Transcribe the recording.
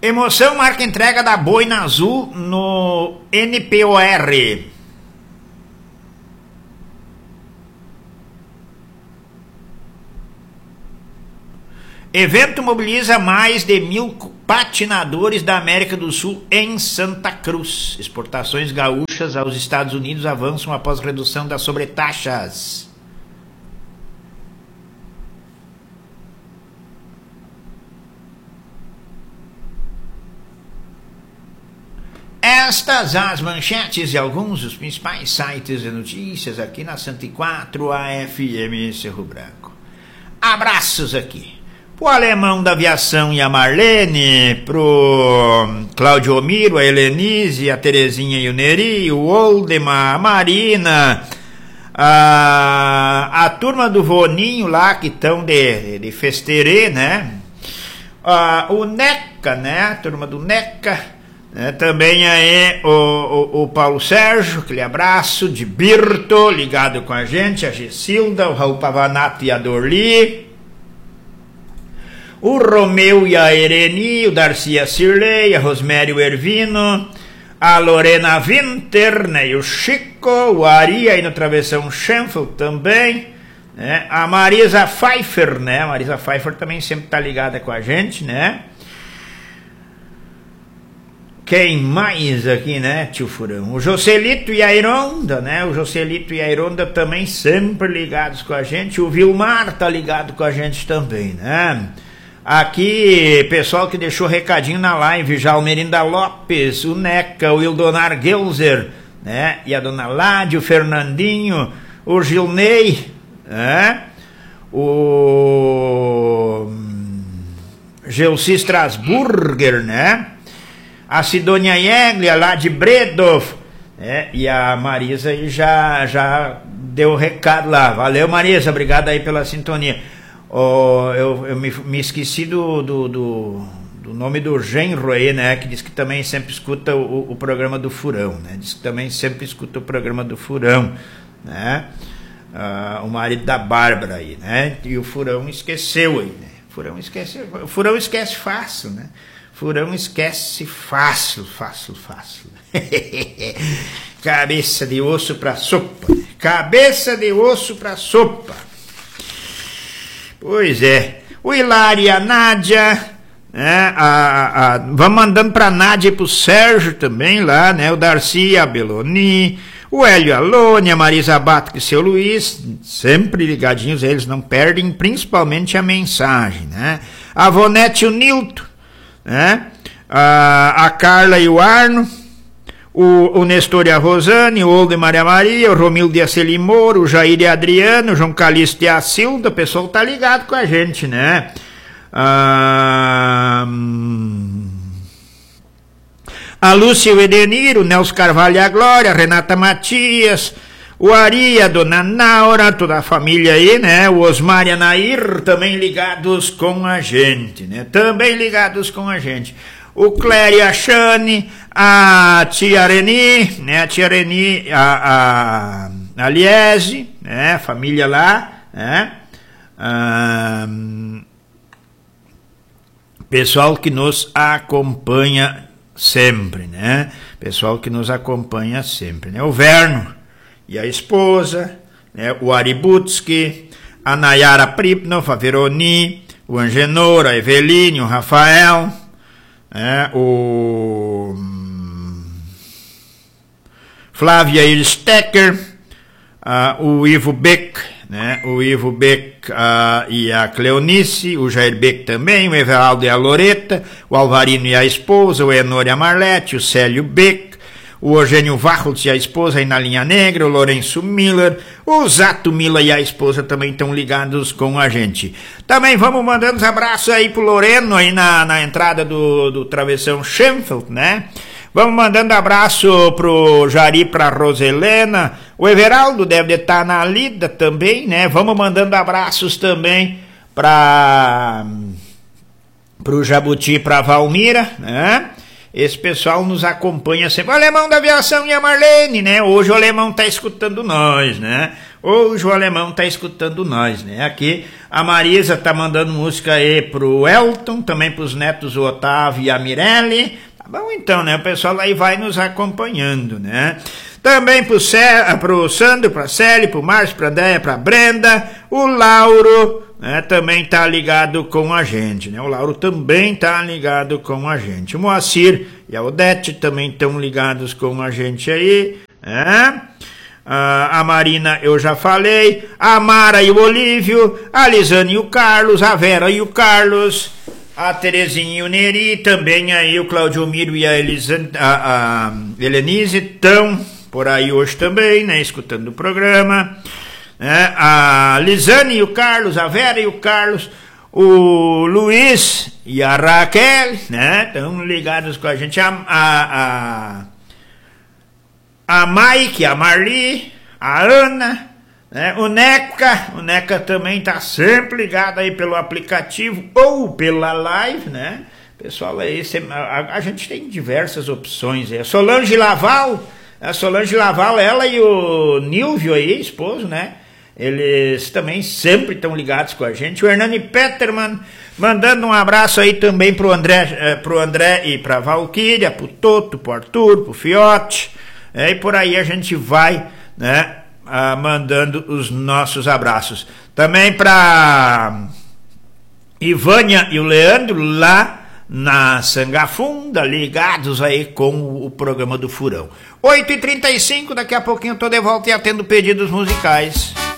Emoção marca entrega da Boina Azul no NPOR. Evento mobiliza mais de 1.000 patinadores da América do Sul em Santa Cruz. Exportações gaúchas aos Estados Unidos avançam após redução das sobretaxas. Estas as manchetes de alguns dos principais sites de notícias aqui na 104 AFM Cerro Branco. Abraços aqui pro Alemão da Aviação e a Marlene, pro Cláudio Omiro, a Helenise, a Terezinha e o Neri, o Oldemar, a Marina, a turma do Voninho lá que estão de festerê, né? O Neca, né? A turma do Neca. Também aí o Paulo Sérgio, aquele abraço de Birto, ligado com a gente, a Gessilda, o Raul Pavanato e a Dorli, o Romeu e a Ereni, o Darcy e a Cirlei, a Rosemary e o Ervino, a Lorena Winter, né, e o Chico, o Ari aí no Travessão Schenfeld também, né, a Marisa Pfeiffer, né, a Marisa Pfeiffer também sempre tá ligada com a gente, né. Quem mais aqui, né, tio Furão? O Joselito e a Ironda, né? O Joselito e a Ironda também sempre ligados com a gente. O Vilmar tá ligado com a gente também, né? Aqui, pessoal que deixou recadinho na live, já o Merinda Lopes, o Neca, o Ildonar Gelser, né? E a Dona Ládia, o Fernandinho, o Gilney, né? O Gelsi Strasburger, né? A Sidônia Yeglia lá de Bredov, e a Marisa aí já deu o recado lá. Valeu, Marisa, obrigado aí pela sintonia. Eu me esqueci do nome do genro aí, né, que diz que também sempre escuta o programa do Furão, né, diz que também sempre escuta o programa do Furão, né, o marido da Bárbara aí, né, e o Furão esqueceu aí, né, o Furão esquece fácil, né. Furão esquece fácil. Cabeça de osso pra sopa. Cabeça de osso pra sopa. Pois é. O Hilário e a Nádia, né? Vamos mandando pra Nádia e pro Sérgio também lá, né? O Darcy, a Beloni, o Hélio Alone, a Marisa Bato e seu Luiz, sempre ligadinhos, eles não perdem principalmente a mensagem, né? A Vonete e o Nilton, né? A Carla e o Arno, o Nestor e a Rosane, o Oldo e Maria Maria, o Romildo e a Celimoro, o Jair e a Adriano, o João Calixto e a Silda, o pessoal tá ligado com a gente, né? A Lúcia e o Edenir, o Nelson Carvalho e a Glória, a Renata Matias, o Ari, a Dona Naura, toda a família aí, né? O Osmar e a Nair também ligados com a gente, né? Também ligados com a gente. O Clério e a Xane, a tia Reni, né? A tia Reni, a Liese, né? Família lá, né? Pessoal que nos acompanha sempre, né? Pessoal que nos acompanha sempre, né? O Verno e a esposa, né? O Ari Butski, a Nayara Pripnov, a Veroni, o Angenor, a Eveline, o Rafael, né? O Flávia Ilstecker, o Ivo Beck, né? O Ivo Beck e a Cleonice, o Jair Beck também, o Everaldo e a Loreta, o Alvarino e a esposa, o Enor e a Marlete, o Célio Beck, o Eugênio Varros e a esposa aí na linha negra, o Lourenço Miller, o Zato Mila e a esposa também estão ligados com a gente. Também vamos mandando uns abraços aí pro Loreno aí na entrada do Travessão Schenfeld, né? Vamos mandando abraço pro Jari, pra Roselena, o Everaldo deve estar na lida também, né? Vamos mandando abraços também pro Jabuti, pra Valmira, né? Esse pessoal nos acompanha sempre. O Alemão da Aviação e a Marlene, né? Hoje o Alemão tá escutando nós, né? Hoje o alemão tá escutando nós, né? Aqui a Marisa tá mandando música aí pro Elton, também pros netos o Otávio e a Mirelle. Tá bom então, né? O pessoal aí vai nos acompanhando, né? Também pro Sandro, pra Célia, pro Márcio, pra Déia, pra Brenda, o Lauro, né, também tá ligado com a gente, né? O Lauro também tá ligado com a gente. O Moacir e a Odete também estão ligados com a gente aí, né? A Marina eu já falei, a Mara e o Olívio, a Lisane e o Carlos, a Vera e o Carlos, a Terezinha e o Neri, também aí o Claudio Miro e a Helenise estão por aí hoje também, né, escutando o programa, né, a Lisane e o Carlos, a Vera e o Carlos, o Luiz e a Raquel, né, estão ligados com a gente, a Mike, a Marli, a Ana, né, o Neca também tá sempre ligado aí pelo aplicativo ou pela live, né, pessoal aí, a gente tem diversas opções, a Solange Laval, ela e o Nilvio aí, esposo, né? Eles também sempre estão ligados com a gente. O Hernani Peterman mandando um abraço aí também pro André e pra Valquíria, pro Toto, pro Arthur, pro Fiote. E por aí a gente vai, né? Mandando os nossos abraços. Também pra Ivânia e o Leandro lá na Sangafunda, ligados aí com o programa do Furão. 8h35, daqui a pouquinho eu tô de volta e atendo pedidos musicais.